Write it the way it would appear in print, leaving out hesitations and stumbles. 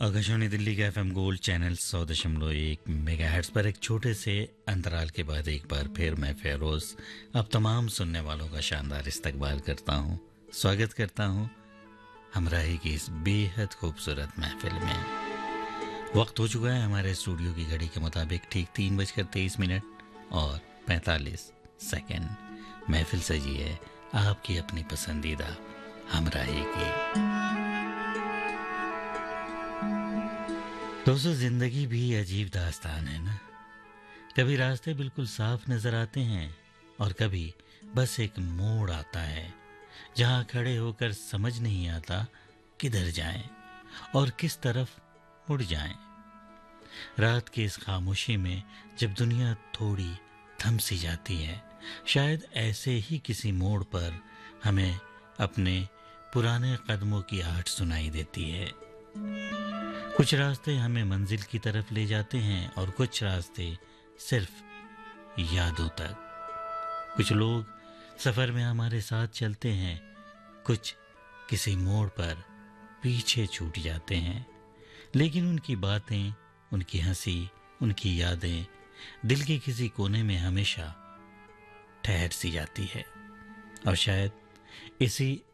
आकाशवाणी दिल्ली के FM gold channel 100.1 megahertz पर एक छोटे से अंतराल के बाद एक बार फिर मैं फेरोज अब तमाम सुनने वालों का शानदार इस्तकबाल करता हूं, स्वागत करता हूं हमराही की इस बेहद खूबसूरत महफिल में। वक्त हो चुका है हमारे स्टूडियो की घड़ी के मुताबिक ठीक 3:23 और 45 सेकंड। महफिल सजी है आपकी अपनी पसंदीदा हमराही की। दोस्तों, जिंदगी भी अजीब दास्तान है ना। कभी रास्ते बिल्कुल साफ नजर आते हैं और कभी बस एक मोड़ आता है जहां खड़े होकर समझ नहीं आता किधर जाएं और किस तरफ मुड़ जाएं। रात की इस खामोशी में जब दुनिया थोड़ी थम सी जाती है, शायद ऐसे ही किसी मोड़ पर हमें अपने पुराने कदमों की आहट सुनाई देती है। कुछ रास्ते हमें मंजिल की तरफ ले जाते हैं और कुछ रास्ते सिर्फ यादों तक। कुछ लोग सफर में हमारे साथ चलते हैं, कुछ किसी मोड़ पर पीछे छूट जाते हैं, लेकिन उनकी बातें, उनकी हंसी, उनकी यादें दिल के किसी कोने में हमेशा ठहर सी जाती है। और शायद इसी